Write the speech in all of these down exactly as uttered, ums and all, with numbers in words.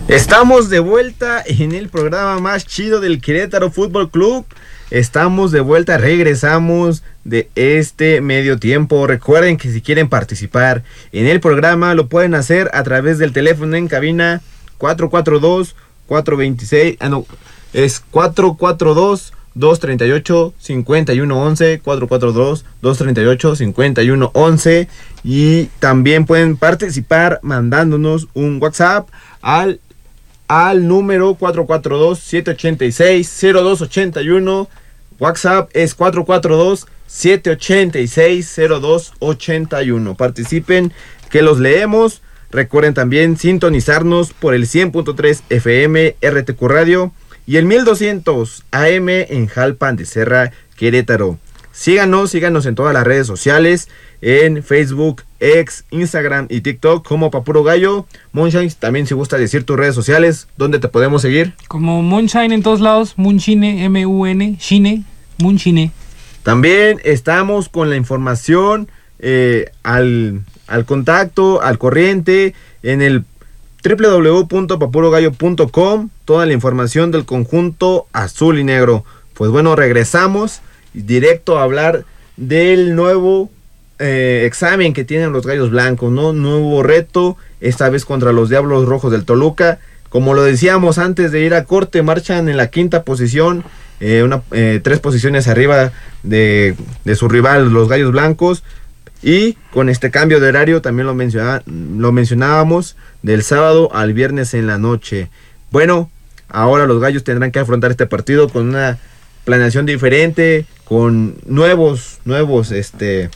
Estamos de vuelta en el programa más chido del Querétaro Fútbol Club. Estamos de vuelta, regresamos de este medio tiempo. Recuerden que si quieren participar en el programa lo pueden hacer a través del teléfono en cabina cuatro cuatro dos, cuatro dos seis, ah no, es cuatro cuatro dos, dos tres ocho, cinco uno once, cuatro cuatro dos, dos tres ocho, cinco uno once, y también pueden participar mandándonos un WhatsApp al al número cuatro cuatro dos, siete ocho seis, cero dos ocho uno. WhatsApp es cuatro cuatro dos, siete ocho seis, cero dos ocho uno. Participen, que los leemos. Recuerden también sintonizarnos por el cien punto tres F M R T Q Radio y el mil doscientos A M en Jalpan de Serra, Querétaro. Síganos, síganos en todas las redes sociales, en Facebook, X, Instagram y TikTok como Papuro Gallo. Moonshine, también si gusta decir tus redes sociales, ¿dónde te podemos seguir? Como Moonshine en todos lados, Moonshine, M U N, Shine, Moonshine. También estamos con la información eh, al, al contacto, al corriente, en el doble u doble u doble u punto papuro gallo punto com, toda la información del conjunto azul y negro. Pues bueno, regresamos directo a hablar del nuevo eh, examen que tienen los Gallos Blancos, ¿no? Nuevo reto, esta vez contra los Diablos Rojos del Toluca. Como lo decíamos antes de ir a corte, marchan en la quinta posición, eh, una, eh, tres posiciones arriba de, de su rival, los Gallos Blancos. Y con este cambio de horario también lo, menciona, lo mencionábamos, del sábado al viernes en la noche. Bueno, ahora los Gallos tendrán que afrontar este partido con una planeación diferente, con nuevos, nuevos, este,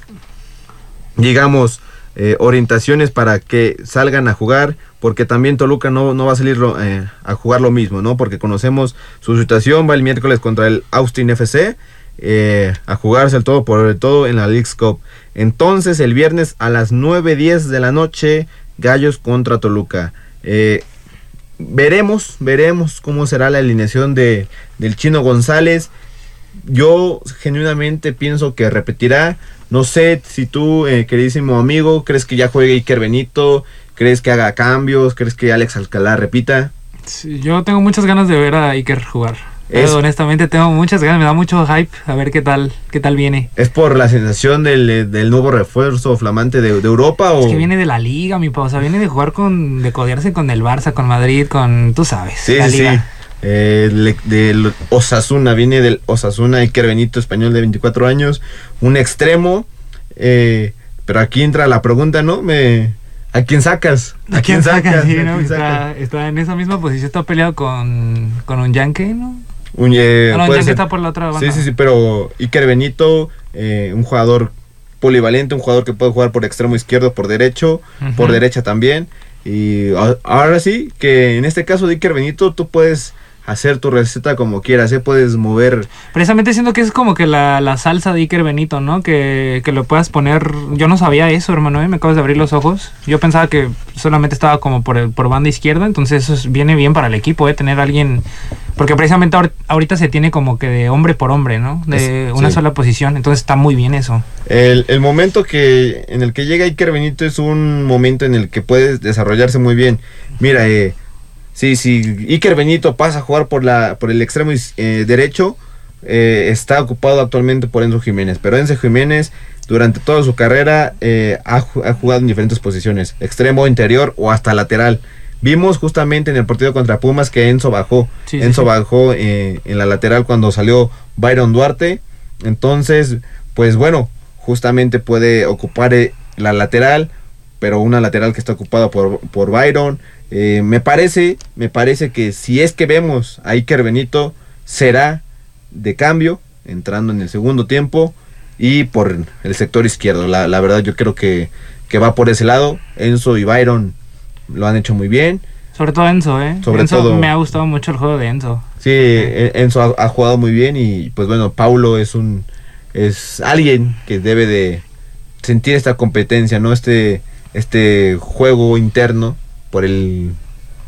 digamos, eh, orientaciones para que salgan a jugar, porque también Toluca no, no va a salir eh, a jugar lo mismo, ¿no? Porque conocemos su situación, va el miércoles contra el Austin F C, eh, a jugarse el todo por el todo en la Leagues Cup. Entonces el viernes a las nueve diez de la noche, Gallos contra Toluca. Eh, veremos, veremos cómo será la alineación de, del Chino González. Yo genuinamente pienso que repetirá. No sé si tú, eh, queridísimo amigo, crees que ya juegue Iker Benito, crees que haga cambios, crees que Alex Alcalá repita. Sí, yo tengo muchas ganas de ver a Iker jugar. Es, honestamente tengo muchas ganas, me da mucho hype a ver qué tal, qué tal viene. ¿Es por la sensación del, del nuevo refuerzo flamante de, de Europa? Es o... que viene de la liga, mi pa, o sea, viene de jugar con, de codearse con el Barça, con Madrid, con, tú sabes, sí, la sí, liga. Sí. Eh, le, del Osasuna, viene del Osasuna, Iker Benito, español de veinticuatro años, un extremo, eh, pero aquí entra la pregunta, ¿no? Me, ¿a quién sacas? ¿A, ¿A quién sacas? sacas? Sí, ¿no? quién está, sacas? está en esa misma posición, está peleado con, con un Yankee, ¿no? Un, eh, no, no, Yankee está por la otra banda. Sí, sí, sí, pero Iker Benito, eh, un jugador polivalente, un jugador que puede jugar por extremo izquierdo, por derecho, uh-huh. por derecha también, y ahora sí, que en este caso de Iker Benito tú puedes hacer tu receta como quieras, ¿eh? Puedes mover. Precisamente siento que es como que la, la salsa de Iker Benito, ¿no? Que, que lo puedas poner. Yo no sabía eso, hermano, ¿eh? Me acabas de abrir los ojos. Yo pensaba que solamente estaba como por, el, por banda izquierda, entonces eso es, viene bien para el equipo, ¿eh? Tener a alguien. Porque precisamente ahor, ahorita se tiene como que de hombre por hombre, ¿no? De es, una sí. sola posición, entonces está muy bien eso. El, el momento que en el que llega Iker Benito es un momento en el que puedes desarrollarse muy bien. Mira, eh. Sí, sí, Iker Benito pasa a jugar por la por el extremo eh, derecho, eh, está ocupado actualmente por Enzo Jiménez, pero Enzo Jiménez durante toda su carrera eh, ha, ha jugado en diferentes posiciones, extremo, interior o hasta lateral. Vimos justamente en el partido contra Pumas que Enzo bajó, sí, Enzo sí, sí. bajó eh, en la lateral cuando salió Byron Duarte, entonces, pues bueno, justamente puede ocupar eh, la lateral, pero una lateral que está ocupada por, por Byron. Eh, me parece, me parece que si es que vemos a Iker Benito, será de cambio, entrando en el segundo tiempo y por el sector izquierdo. La, la verdad yo creo que, que va por ese lado. Enzo y Byron lo han hecho muy bien. Sobre todo Enzo, ¿eh? Sobre Enzo, todo, me ha gustado mucho el juego de Enzo. Sí, eh. Enzo ha, ha jugado muy bien y pues bueno, Paulo es un es alguien que debe de sentir esta competencia, ¿no? Este, este juego interno por el